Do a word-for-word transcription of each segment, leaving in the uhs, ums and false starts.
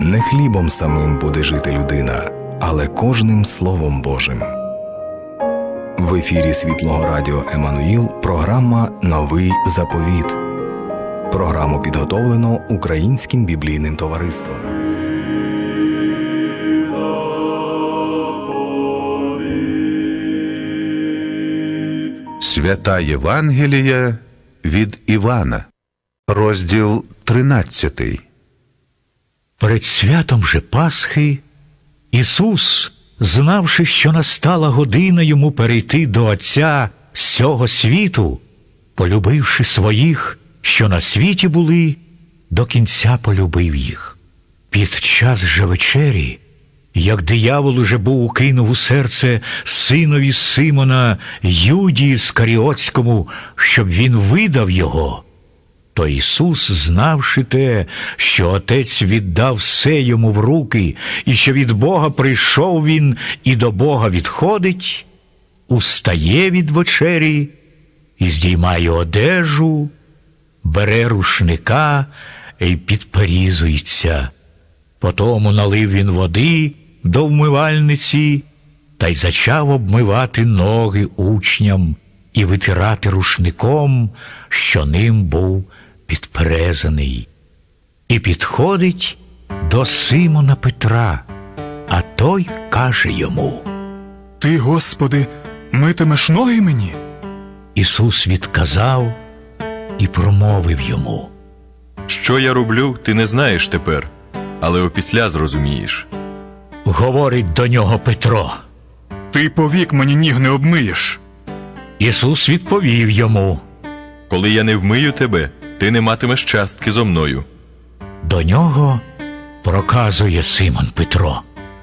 Не хлібом самим буде жити людина, але кожним Словом Божим. В ефірі Світлого Радіо Еммануїл програма «Новий заповіт». Програму підготовлено Українським біблійним товариством. Свята Євангелія від Івана, розділ тринадцятий. Перед святом же Пасхи Ісус, знавши, що настала година йому перейти до Отця з цього світу, полюбивши своїх, що на світі були, до кінця полюбив їх. Під час же вечері, як диявол уже був укинув у серце синові Симона Юді Іскаріотському, щоб він видав його, то Ісус, знавши те, що Отець віддав все йому в руки, і що від Бога прийшов він і до Бога відходить, устає від вечері і здіймає одежу, бере рушника і підперізується. Потому налив він води до вмивальниці та й зачав обмивати ноги учням і витирати рушником, що ним був підперезаний. І підходить до Симона Петра, а той каже йому: «Ти, Господи, митимеш ноги мені?» Ісус відказав і промовив йому: «Що я роблю, ти не знаєш тепер, але опісля зрозумієш». Говорить до нього Петро: «Ти повік мені ніг не обмиєш». Ісус відповів йому: «Коли я не вмию тебе, ти не матимеш частки зо мною». До нього проказує Симон Петро: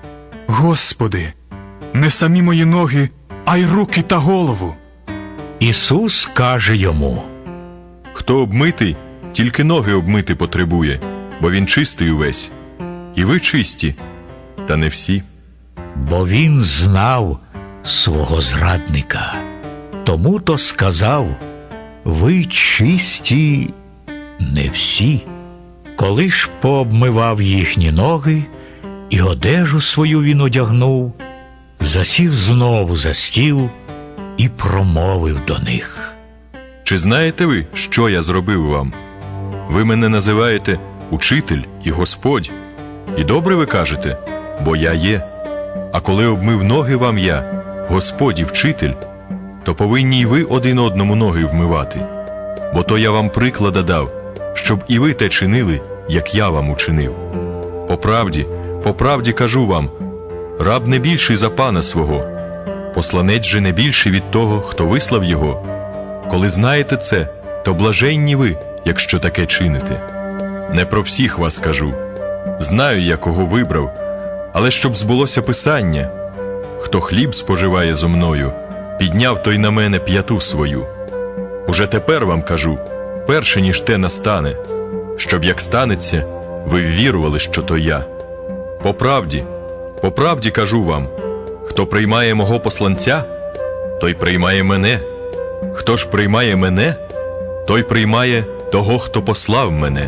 «Господи, не самі мої ноги, а й руки та голову». Ісус каже йому: «Хто обмитий, тільки ноги обмити потребує, бо він чистий увесь. І ви чисті, та не всі». Бо він знав свого зрадника. Тому то сказав: «Ви чисті, не всі». Коли ж пообмивав їхні ноги, і одежу свою він одягнув, засів знову за стіл і промовив до них: «Чи знаєте ви, що я зробив вам? Ви мене називаєте Учитель і Господь. І добре ви кажете, бо я є. А коли обмив ноги вам я, Господь і Вчитель, то повинні й ви один одному ноги вмивати. Бо то я вам приклада дав, щоб і ви те чинили, як я вам учинив. По правді, по правді кажу вам, раб не більший за пана свого, посланець же не більший від того, хто вислав його. Коли знаєте це, то блаженні ви, якщо таке чините. Не про всіх вас кажу. Знаю я, кого вибрав, але щоб збулося Писання: хто хліб споживає зо мною, підняв той на мене п'яту свою. Уже тепер вам кажу, перше ніж те настане, щоб як станеться, ви ввірували, що то я. По правді, по правді кажу вам, хто приймає мого посланця, той приймає мене. Хто ж приймає мене, той приймає того, хто послав мене».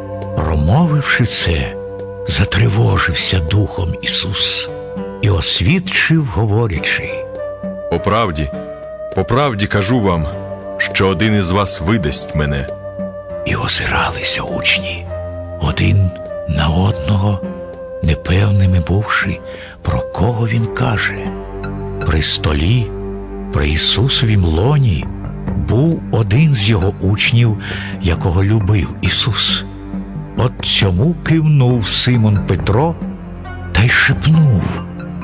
Промовивши це, затривожився духом Ісус і освідчив, говорячи: «По правді, по правді кажу вам, що один із вас видасть мене». І озиралися учні один на одного, непевними бувши, про кого він каже. При столі, при Ісусовім лоні, був один з його учнів, якого любив Ісус. От цьому кивнув Симон Петро та й шепнув: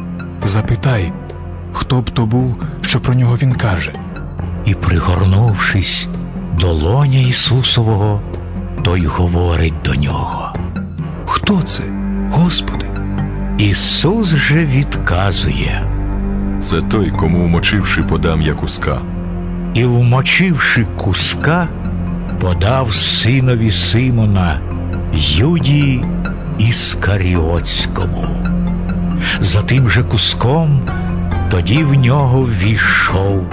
«Запитай, хто б то був, що про нього він каже». І, пригорнувшись до лоня Ісусового, той говорить до нього: «Хто це, Господи?» Ісус же відказує: «Це той, кому, вмочивши, подам я куска». І, вмочивши куска, подав синові Симона Юді Іскаріотському. За тим же куском тоді в нього ввійшов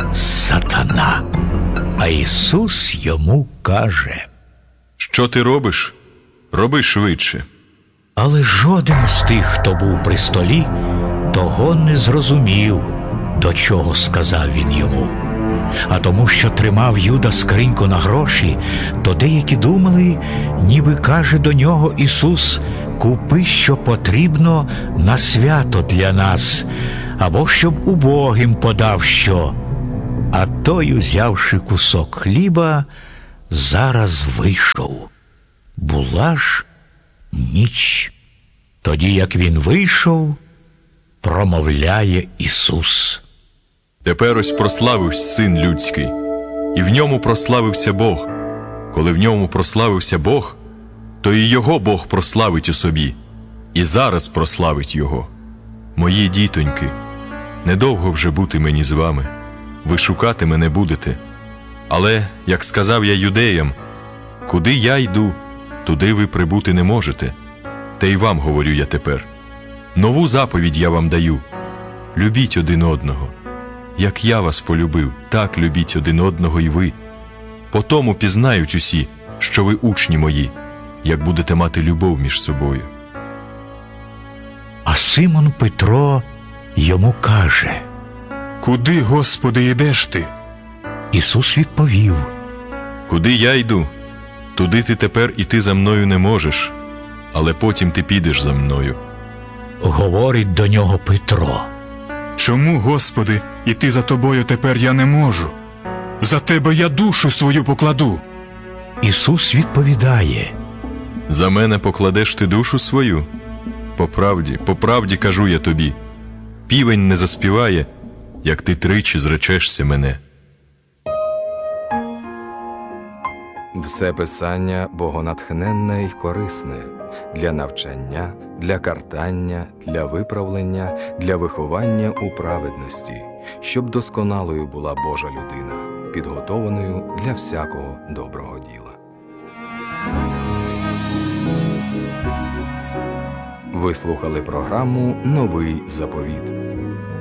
Сатана. А Ісус йому каже: «Що ти робиш? Роби швидше». Але жоден з тих, хто був при столі, того не зрозумів, до чого сказав він йому. А тому, що тримав Юда скриньку на гроші, то деякі думали, ніби каже до нього Ісус: «Купи, що потрібно на свято для нас, або щоб убогим подав що». А той, узявши кусок хліба, зараз вийшов. Була ж ніч. Тоді, як він вийшов, промовляє Ісус: Тепер ось прославився Син Людський, і в ньому прославився Бог. Коли в ньому прославився Бог, то і його Бог прославить у собі, і зараз прославить його. Мої дітоньки, недовго вже бути мені з вами, ви шукати мене будете. Але, як сказав я юдеям, куди я йду, туди ви прибути не можете. Та й вам говорю я тепер. Нову заповідь я вам даю: любіть один одного. Як я вас полюбив, так любіть один одного і ви. По тому пізнають усі, що ви учні мої, як будете мати любов між собою. А Симон Петро йому каже: Куди, Господи, йдеш ти? Ісус відповів: Куди я йду, туди ти тепер іти за мною не можеш, але потім ти підеш за мною. Говорить до нього Петро: Чому, Господи, іти за тобою тепер я не можу? За тебе я душу свою покладу. Ісус відповідає: За мене покладеш ти душу свою? По правді, по правді кажу я тобі, півень не заспіває, як ти тричі зречешся мене. Все писання богонатхненне й корисне для навчання, для картання, для виправлення, для виховання у праведності, щоб досконалою була Божа людина, підготованою для всякого доброго діла. Ви слухали програму «Новий заповіт».